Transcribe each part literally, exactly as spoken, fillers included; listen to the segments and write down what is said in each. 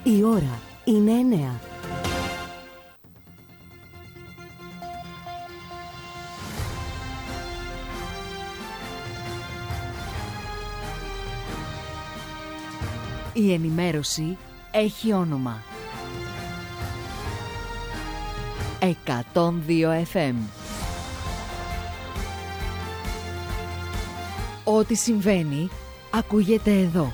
Η ώρα είναι εννέα. Η ενημέρωση έχει όνομα. εκατόν δύο εφ εμ. Ό,τι συμβαίνει, ακούγεται εδώ.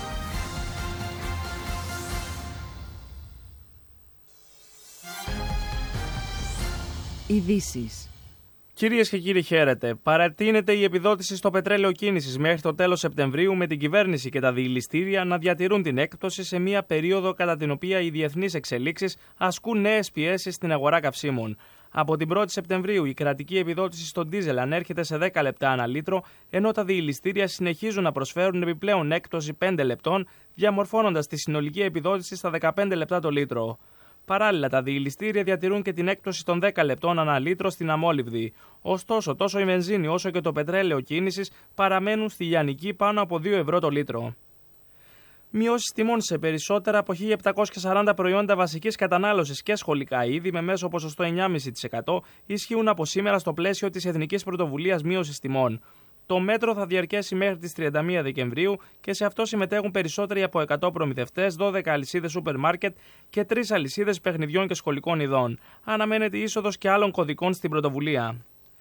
Ειδήσεις. Κυρίες και κύριοι, χαίρετε. Παρατείνεται η επιδότηση στο πετρέλαιο κίνησης μέχρι το τέλος Σεπτεμβρίου, με την κυβέρνηση και τα διηλιστήρια να διατηρούν την έκπτωση σε μια περίοδο κατά την οποία οι διεθνείς εξελίξεις ασκούν νέες πιέσεις στην αγορά καυσίμων. Από την πρώτη Σεπτεμβρίου η κρατική επιδότηση στο ντίζελ ανέρχεται σε δέκα λεπτά ανά λίτρο, ενώ τα διηλιστήρια συνεχίζουν να προσφέρουν επιπλέον έκπτωση πέντε λεπτών, διαμορφώνοντας τη συνολική επιδότηση στα δεκαπέντε λεπτά το λίτρο. Παράλληλα, τα διηλιστήρια διατηρούν και την έκπτωση των δέκα λεπτών ανά λίτρο στην αμόλυβδη. Ωστόσο, τόσο η βενζίνη όσο και το πετρέλαιο κίνησης παραμένουν στη λιανική πάνω από δύο ευρώ το λίτρο. Μειώσεις τιμών σε περισσότερα από χίλια επτακόσια σαράντα προϊόντα βασικής κατανάλωσης και σχολικά είδη με μέσο ποσοστό εννιά κόμμα πέντε τοις εκατό ισχύουν από σήμερα στο πλαίσιο της Εθνικής Πρωτοβουλίας Μείωσης Τιμών. Το μέτρο θα διαρκέσει μέχρι τις τριάντα μία Δεκεμβρίου και σε αυτό συμμετέχουν περισσότεροι από εκατό προμηθευτές, δώδεκα αλυσίδες σούπερ μάρκετ και τρεις αλυσίδες παιχνιδιών και σχολικών ειδών. Αναμένεται η είσοδος και άλλων κωδικών στην πρωτοβουλία.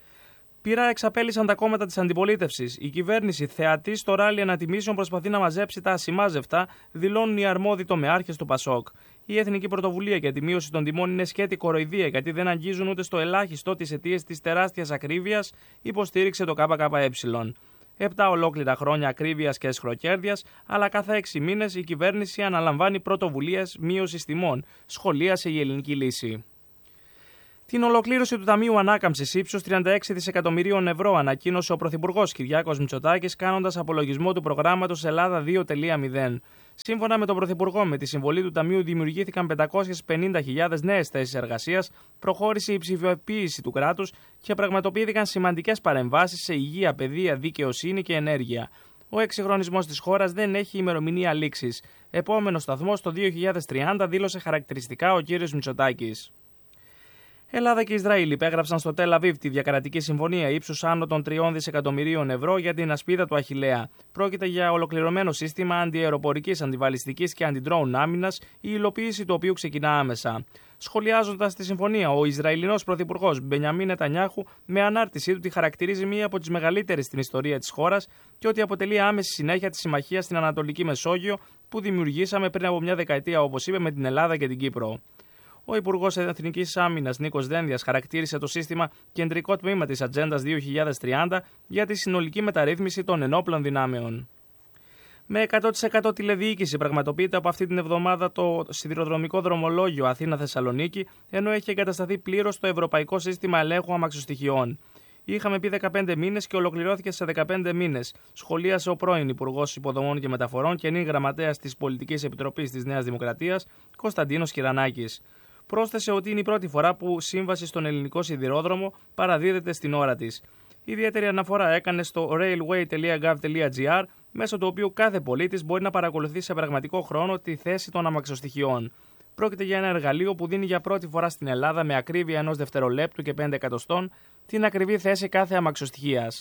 Πειρά εξαπέλυσαν τα κόμματα της αντιπολίτευσης. Η κυβέρνηση, θεατή στο ράλι ανατιμήσεων, προσπαθεί να μαζέψει τα ασημάζευτα, δηλώνουν οι αρμόδιοι τομεάρχες του Πασόκ. Η Εθνική Πρωτοβουλία για τη μείωση των τιμών είναι σκέτη κοροϊδία, γιατί δεν αγγίζουν ούτε στο ελάχιστο τις αιτίες της τεράστιας ακρίβειας, υποστήριξε το ΚΚΕ. Επτά ολόκληρα χρόνια ακρίβειας και αισχροκέρδειας, αλλά κάθε έξι μήνες η κυβέρνηση αναλαμβάνει πρωτοβουλίες μείωσης τιμών, σχολίασε η Ελληνική Λύση. Την ολοκλήρωση του Ταμείου Ανάκαμψης ύψους τριάντα έξι δισεκατομμυρίων ευρώ ανακοίνωσε ο Πρωθυπουργός Κυριάκος Μητσοτάκης, κάνοντας απολογισμό του προγράμματος Ελλάδα δύο τελεία μηδέν. Σύμφωνα με τον Πρωθυπουργό, με τη συμβολή του Ταμείου δημιουργήθηκαν πεντακόσιες πενήντα χιλιάδες νέες θέσεις εργασίας, προχώρησε η ψηφιοποίηση του κράτους και πραγματοποιήθηκαν σημαντικές παρεμβάσεις σε υγεία, παιδεία, δικαιοσύνη και ενέργεια. Ο εξυγχρονισμός της χώρας δεν έχει ημερομηνία λήξης. Επόμενος σταθμός το δύο χιλιάδες τριάντα, δήλωσε χαρακτηριστικά ο κ. Μητσοτάκης. Ελλάδα και Ισραήλ υπέγραψαν στο Τελ Αβίβ τη διακρατική συμφωνία ύψους άνω των τριών δισεκατομμυρίων ευρώ για την ασπίδα του Αχιλλέα. Πρόκειται για ολοκληρωμένο σύστημα αντιαεροπορικής, αντιβαλιστικής και αντιντρόουν άμυνας, η υλοποίηση του οποίου ξεκινά άμεσα. Σχολιάζοντας τη συμφωνία, ο Ισραηλινός Πρωθυπουργός Μπενιαμίν Νετανιάχου με ανάρτησή του τη χαρακτηρίζει μία από τις μεγαλύτερες στην ιστορία της χώρας και ότι αποτελεί άμεση συνέχεια της συμμαχίας στην Ανατολική Μεσόγειο που δημιουργήσαμε πριν από μια δεκαετία, όπως είπε, με την Ελλάδα και την Κύπρο. Ο Υπουργός Εθνικής Άμυνας Νίκος Δένδιας χαρακτήρισε το σύστημα κεντρικό τμήμα της Ατζέντας δύο χιλιάδες τριάντα για τη συνολική μεταρρύθμιση των ενόπλων δυνάμεων. Με εκατό τοις εκατό τηλεδιοίκηση πραγματοποιείται από αυτή την εβδομάδα το σιδηροδρομικό δρομολόγιο Αθήνα-Θεσσαλονίκη, ενώ έχει εγκατασταθεί πλήρως το Ευρωπαϊκό Σύστημα Ελέγχου Αμαξοστοιχειών. Είχαμε πει δεκαπέντε μήνες και ολοκληρώθηκε σε δεκαπέντε μήνες, σχολίασε ο πρώην Υπουργός Υποδομών και Μεταφορών και νυν γραμματέας της Πολιτικής Επιτροπής της Νέας Δημοκρατίας, Κωνσταντίνος Κυρανάκης. Πρόσθεσε ότι είναι η πρώτη φορά που σύμβαση στον ελληνικό σιδηρόδρομο παραδίδεται στην ώρα της. Ιδιαίτερη αναφορά έκανε στο railway τελεία gov τελεία gr, μέσω του οποίου κάθε πολίτης μπορεί να παρακολουθεί σε πραγματικό χρόνο τη θέση των αμαξοστοιχειών. Πρόκειται για ένα εργαλείο που δίνει για πρώτη φορά στην Ελλάδα, με ακρίβεια ενός δευτερολέπτου και πέντε εκατοστών, την ακριβή θέση κάθε αμαξοστοιχείας.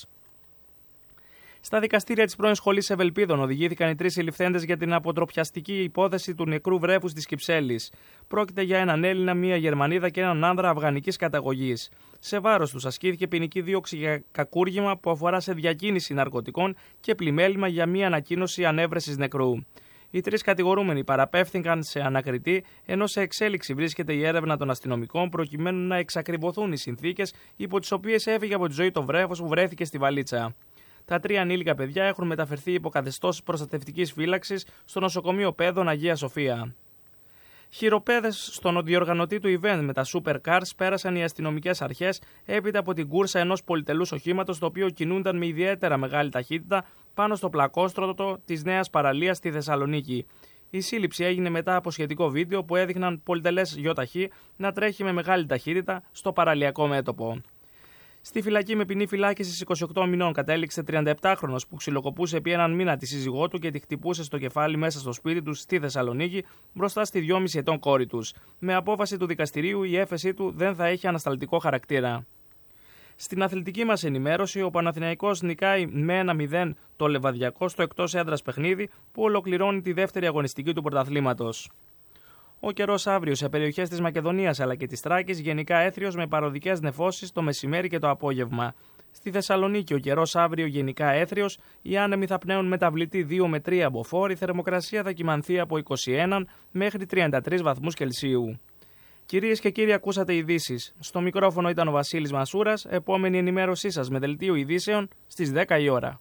Στα δικαστήρια της πρώην Σχολής Ευελπίδων οδηγήθηκαν οι τρεις συλληφθέντες για την αποτροπιαστική υπόθεση του νεκρού βρέφους της Κυψέλης. Πρόκειται για έναν Έλληνα, μία Γερμανίδα και έναν άνδρα αφγανικής καταγωγής. Σε βάρος τους ασκήθηκε ποινική δίωξη για κακούργημα που αφορά σε διακίνηση ναρκωτικών και πλημέλημα για μία ανακοίνωση ανέβρεσης νεκρού. Οι τρεις κατηγορούμενοι παραπέφθηκαν σε ανακριτή, ενώ σε εξέλιξη βρίσκεται η έρευνα των αστυνομικών προκειμένου να εξακριβωθούν οι συνθήκες υπό τις οποίες έφυγε από τη ζωή το βρέφος που βρέθηκε στη βαλίτσα. Τα τρία ανήλικα παιδιά έχουν μεταφερθεί υπό καθεστώς προστατευτικής φύλαξης στο νοσοκομείο Πέδων Αγία Σοφία. Χειροπέδες στον διοργανωτή του event με τα Super Cars πέρασαν οι αστυνομικές αρχές έπειτα από την κούρσα ενός πολυτελούς οχήματος, το οποίο κινούνταν με ιδιαίτερα μεγάλη ταχύτητα πάνω στο πλακόστρωτο της Νέας Παραλίας στη Θεσσαλονίκη. Η σύλληψη έγινε μετά από σχετικό βίντεο που έδειχναν πολυτελές γιοταχή να τρέχει με μεγάλη ταχύτητα στο παραλιακό μέτωπο. Στη φυλακή με ποινή φυλάκισης είκοσι οκτώ μηνών κατέληξε τριανταεπτάχρονος που ξυλοκοπούσε επί έναν μήνα τη σύζυγό του και τη χτυπούσε στο κεφάλι μέσα στο σπίτι του στη Θεσσαλονίκη μπροστά στη δυόμιση ετών κόρη τους. Με απόφαση του δικαστηρίου η έφεσή του δεν θα έχει ανασταλτικό χαρακτήρα. Στην αθλητική μας ενημέρωση, ο Παναθηναϊκός νικάει με ένα μηδέν το Λεβαδιακό στο εκτός έδρας παιχνίδι που ολοκληρώνει τη δεύτερη αγωνιστική του πρωταθλήματος. Ο καιρός αύριο σε περιοχές της Μακεδονίας αλλά και της Θράκης γενικά έθριος με παροδικές νεφώσεις το μεσημέρι και το απόγευμα. Στη Θεσσαλονίκη ο καιρός αύριο γενικά έθριος, οι άνεμοι θα πνέουν μεταβλητή δύο με τρία μποφόρ, η θερμοκρασία θα κυμανθεί από είκοσι ένα μέχρι τριάντα τρεις βαθμούς Κελσίου. Κυρίες και κύριοι, ακούσατε ειδήσεις. Στο μικρόφωνο ήταν ο Βασίλης Μασούρας. Επόμενη ενημέρωσή σας με δελτίο ειδήσεων στις δέκα η ώρα.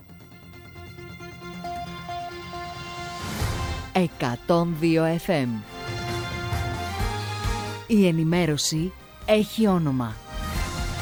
εκατόν δύο εφ εμ. Η ενημέρωση έχει όνομα.